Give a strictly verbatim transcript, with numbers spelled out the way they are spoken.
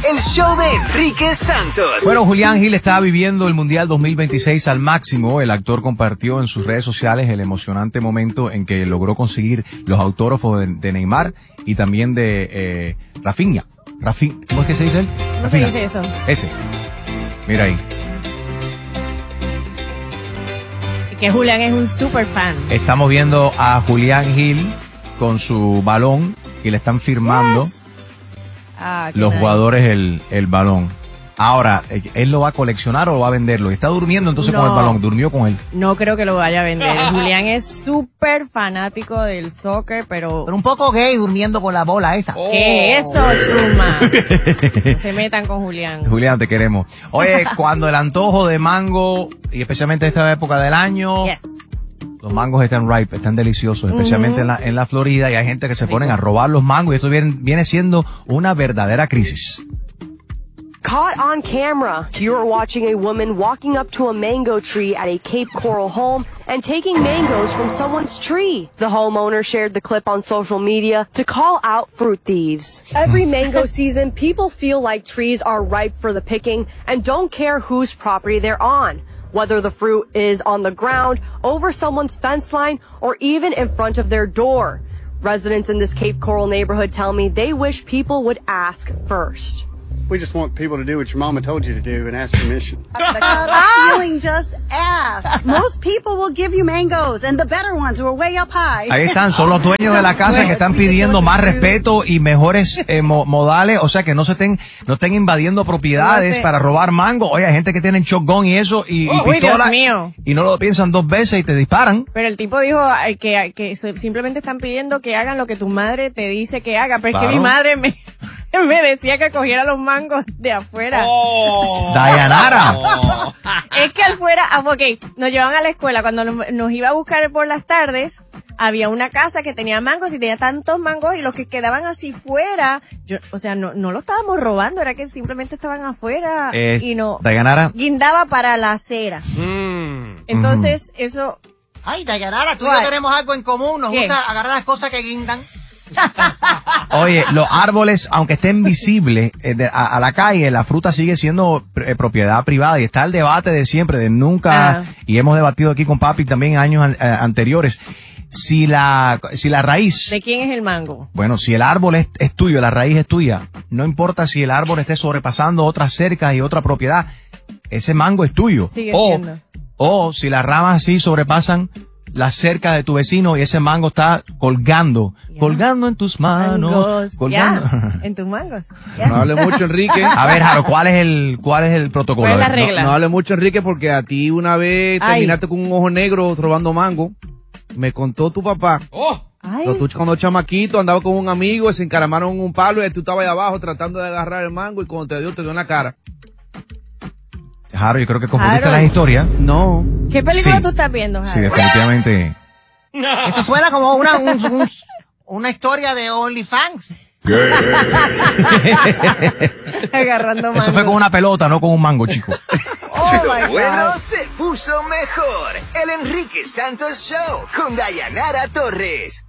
el show de Enrique Santos. Bueno, Julián Gil está viviendo el Mundial dos mil veintiséis al máximo. El actor compartió en sus redes sociales el emocionante momento en que logró conseguir los autógrafos de, de Neymar y también de eh, Rafinha. Rafi, ¿Cómo es que se dice él? ¿Cómo se dice eso? Ese. Mira ahí. Que Julián es un super fan. Estamos viendo a Julián Gil con su balón y le están firmando Yes. ah, los nice. jugadores el, el balón. Ahora, ¿él lo va a coleccionar o lo va a venderlo? Está durmiendo entonces No. con el balón. Durmió con él. No creo que lo vaya a vender. Julián es súper fanático del soccer, pero... Pero un poco gay durmiendo con la bola esa. ¿Qué es eso, Chuma? No se metan con Julián. Julián, te queremos. Oye, cuando el antojo de mango, y especialmente esta época del año, Yes. los mangos están ripe, están deliciosos, especialmente en, la, en la Florida, y hay gente que se ponen a robar los mangos, y esto viene, viene siendo una verdadera crisis. Caught on camera. You are watching a woman walking up to a mango tree at a Cape Coral home and taking mangoes from someone's tree. The homeowner shared the clip on social media to call out fruit thieves. Every mango season, people feel like trees are ripe for the picking and don't care whose property they're on, whether the fruit is on the ground, over someone's fence line, or even in front of their door. Residents in this Cape Coral neighborhood tell me they wish people would ask first. We just want people to do what your mama told you to do and ask permission. Feeling just ask. Most people will give you mangoes and the better ones who are way up high. Ahí están, son los dueños de la casa que están pidiendo más respeto y mejores eh, mo modales, o sea, que no se estén, no estén invadiendo propiedades para robar mango. Oye, hay gente que tiene shotgun y eso, y, y Uy, pistola, Dios mío. y no lo piensan dos veces y te disparan. Pero el tipo dijo ay, que, que simplemente están pidiendo que hagan lo que tu madre te dice que haga. Pero Claro. es que mi madre me, me decía que cogiera los mangos de afuera. Oh. Dayanara. Es que afuera, ah, ok, nos llevaban a la escuela. Cuando nos, nos iba a buscar por las tardes, había una casa que tenía mangos y tenía tantos mangos y los que quedaban así fuera, yo, o sea, no, no lo estábamos robando, era que simplemente estaban afuera Eh, y no Dayanara. guindaba para la acera. Mm. Entonces, eso... Ay, Dayanara, tú y ¿Cuál? yo tenemos algo en común. Nos ¿Qué? gusta agarrar las cosas que guindan. Oye, los árboles, aunque estén visibles eh, de- a, a la calle, la fruta sigue siendo eh, propiedad privada y está el debate de siempre, de nunca, Ah. y hemos debatido aquí con papi también en años an- eh, anteriores, si la, si la raíz, ¿De quién es el mango? bueno, si el árbol es, es tuyo, la raíz es tuya, no importa si el árbol esté sobrepasando otras cercas y otra propiedad, ese mango es tuyo. Sigue o, siendo. o si las ramas así sobrepasan la cerca de tu vecino y ese mango está colgando, Ya. colgando en tus manos, Mangos, colgando. ya, en tus mangos. Ya. No hable mucho, Enrique. A ver, Jaro, ¿cuál es el, cuál es el protocolo? ¿Cuál es la A ver, regla? No, no hable mucho, Enrique, porque a ti una vez Ay. terminaste con un ojo negro robando mango. Me contó tu papá. Ay, Pero tú cuando chamaquito andaba con un amigo y se encaramaron en un palo y tú estabas ahí abajo tratando de agarrar el mango y cuando te dio, te dio en la cara. Jaro, yo creo que confundiste Jaro. las historias. No. ¿qué película Sí. tú estás viendo, Jaro? Sí, definitivamente. Eso suena como una, un- un- una historia de OnlyFans. Agarrando mangos. Eso fue con una pelota, no con un mango, chico. Oh, my God. Bueno, se puso mejor. El Enrique Santos Show con Dayanara Torres.